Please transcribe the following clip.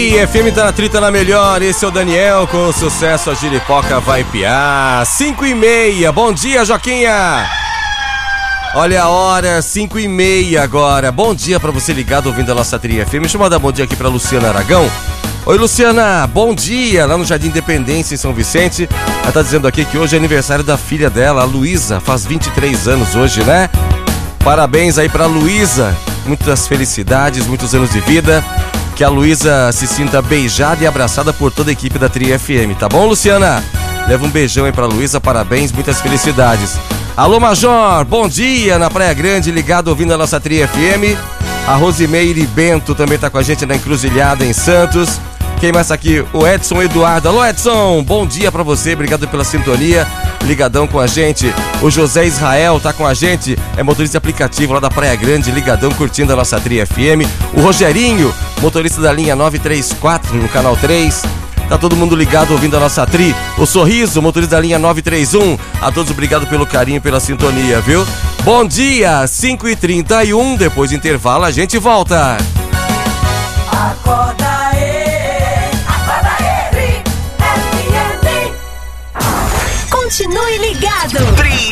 Tri FM tá na trita na melhor. Esse é o Daniel com o sucesso A Giripoca Vai Piar. 5h30. Bom dia, Joquinha. Olha a hora, 5h30 agora. Bom dia pra você ligado ouvindo a nossa Tri FM. Deixa eu mandar bom dia aqui pra Luciana Aragão. Oi, Luciana, bom dia, lá no Jardim Independência, em São Vicente. Ela tá dizendo aqui que hoje é aniversário da filha dela, a Luísa, faz 23 anos hoje, né? Parabéns aí pra Luísa, muitas felicidades, muitos anos de vida. Que a Luísa se sinta beijada e abraçada por toda a equipe da Tri FM, tá bom, Luciana? Leva um beijão aí pra Luísa, parabéns, muitas felicidades. Alô, Major, bom dia, na Praia Grande, ligado ouvindo a nossa Tri FM. A Rosimeire Bento também tá com a gente na Encruzilhada, em Santos. Quem mais tá aqui? O Edson Eduardo. Alô, Edson, bom dia pra você, obrigado pela sintonia, ligadão com a gente. O José Israel tá com a gente, é motorista de aplicativo lá da Praia Grande, ligadão, curtindo a nossa Tri FM. O Rogerinho, motorista da linha 934 no canal 3. Tá todo mundo ligado ouvindo a nossa Tri. O Sorriso, motorista da linha 931. A todos obrigado pelo carinho, pela sintonia, viu? Bom dia, 5h31, depois do intervalo a gente volta. Acorda aí, Tri FM. Continue ligado.